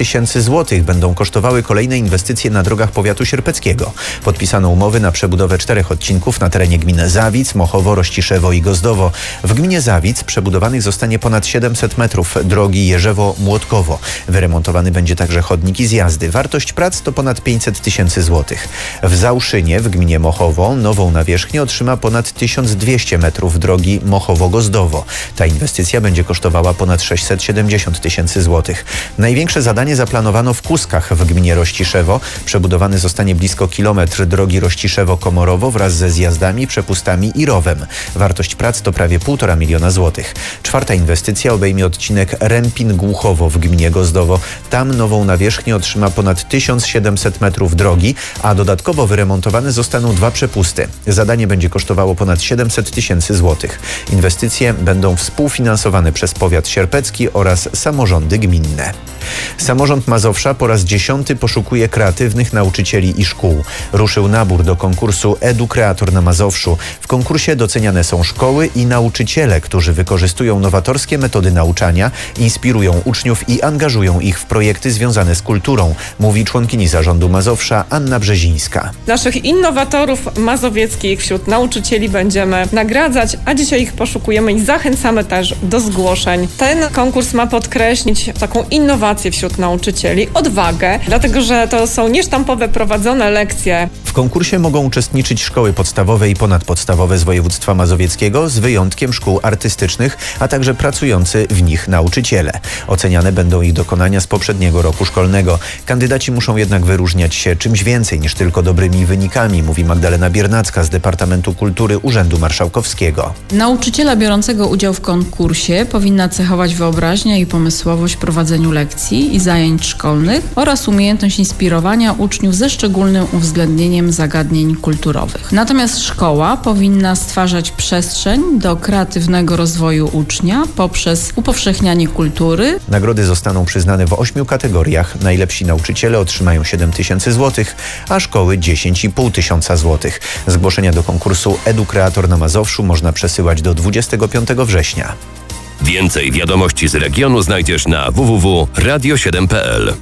tysięcy złotych będą kosztowały kolejne inwestycje na drogach powiatu sierpeckiego. Podpisano umowy na przebudowę 4 odcinków na terenie gmin Zawic, Mochowo, Rościszewo i Gozdowo. W gminie Zawic przebudowanych zostanie ponad 700 metrów drogi Jerzewo-Młotkowo. Wyremontowany będzie także chodnik i zjazdy. Wartość prac to ponad 500 tysięcy złotych. W Załszynie w gminie Mochowo nową nawierzchnię otrzyma ponad 1200 metrów drogi Mochowo-Gozdowo. Ta inwestycja będzie kosztowała ponad 670 tysięcy złotych. Największe zadanie zaplanowano w Kuskach w gminie Rościszewo. Przebudowany zostanie blisko kilometr drogi Rościszewo-Komorowo wraz ze zjazdami, przepustami i rowem. Wartość prac to prawie 1,5 miliona złotych. 4. inwestycja obejmie odcinek Rępin-Głuchowo w gminie Gozdowo. Tam nową nawierzchnię otrzyma ponad 1700 metrów drogi, a dodatkowo wyremontowane zostaną 2 przepusty. Zadanie będzie kosztowało ponad 700 tysięcy złotych. Inwestycje będą współfinansowane przez powiat sierpecki oraz samorządy gminne. Samorząd Mazowsza po raz 10. poszukuje kreatywnych nauczycieli i szkół. Ruszył nabór do konkursu Edukreator na Mazowszu. W konkursie doceniane są szkoły i nauczyciele, którzy wykorzystują nowatorskie metody nauczania, inspirują uczniów i angażują ich w projekty związane z kulturą, mówi członkini zarządu Mazowsza Anna Brzezińska. Naszych innowatorów mazowieckich wśród nauczycieli będziemy nagradzać, a dzisiaj ich poszukujemy i zachęcamy też do zgłoszeń. Ten konkurs ma podkreślić taką innowację wśród nauczycieli, odwagę, dlatego że to są niesztampowe prowadzone lekcje. W konkursie mogą uczestniczyć szkoły podstawowe i ponadpodstawowe z województwa mazowieckiego, z wyjątkiem szkół artystycznych, a także pracujący w nich nauczyciele. Oceniane będą ich dokonania z poprzedniego roku szkolnego. Kandydaci muszą jednak wyróżniać się czymś więcej niż tylko dobrymi wynikami, mówi Magdalena Biernacka z Departamentu Kultury Urzędu Marszałkowskiego. Nauczyciela biorącego udział w konkursie powinna cechować wyobraźnia i pomysłowość w prowadzeniu lekcji i zajęć szkolnych oraz umiejętność inspirowania uczniów ze szczególnym uwzględnieniem zagadnień kulturowych. Natomiast szkoła powinna stwarzać przestrzeń do kreatywnego rozwoju ucznia poprzez upowszechnianie kultury. Nagrody zostaną przyznane w 8 kategoriach. Najlepsi nauczyciele otrzymają 7 tysięcy złotych, a szkoły 10,5 tysiąca złotych. Zgłoszenia do konkursu Edukreator na Mazowszu można przesyłać do 25 września. Więcej wiadomości z regionu znajdziesz na www.radio7.pl.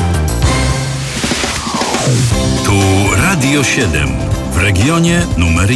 Tu Radio 7 w regionie numer